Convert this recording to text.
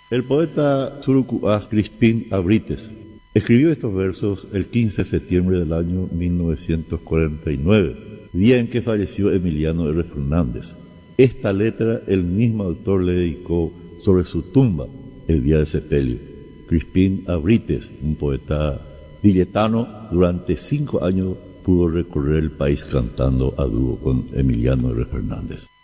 El poeta surucuá Crispín Abrites escribió estos versos el 15 de septiembre del año 1949, día en que falleció Emiliano R. Fernández. Esta letra el mismo autor le dedicó sobre su tumba el día del sepelio. Crispín Abrites, un poeta villetano, durante 5 años pudo recorrer el país cantando a dúo con Emiliano R. Fernández.